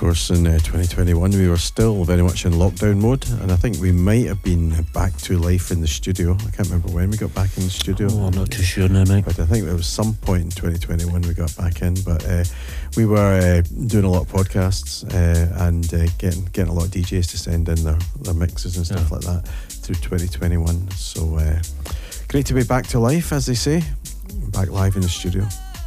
course, in 2021 we were still very much in lockdown mode, and I think we might have been back to life in the studio. I can't remember when we got back in the studio. Oh, I'm not too sure now, mate. But I think it was some point in 2021 we got back in. But we were doing a lot of podcasts and getting a lot of DJs to send in their mixes and stuff like that through 2021. So great to be back to life, as they say, back live in the studio.